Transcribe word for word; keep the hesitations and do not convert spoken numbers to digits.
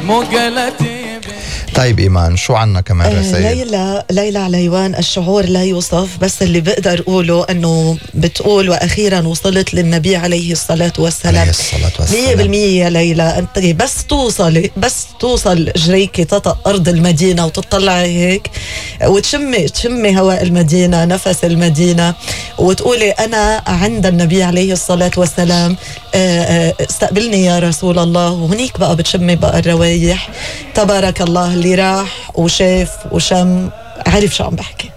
مقلتي. طيب إيمان، شو عنا كمان رسائل؟ آه ليلى ليلى عليوان، الشعور لا يوصف، بس اللي بقدر أقوله أنه بتقول وأخيرا وصلت للنبي عليه الصلاة والسلام. عليه الصلاة والسلام. مية بالمية يا ليلى، أنت بس توصلي بس توصل جريكي تطأ أرض المدينة وتطلعي هيك وتشمي تشمي هواء المدينة، نفس المدينة، وتقولي أنا عند النبي عليه الصلاة والسلام، استقبلني يا رسول الله. وهنيك بقى بتشمي بقى الروايح. تبارك الله اللي راح وشاف وشم عارف شو عم بحكي.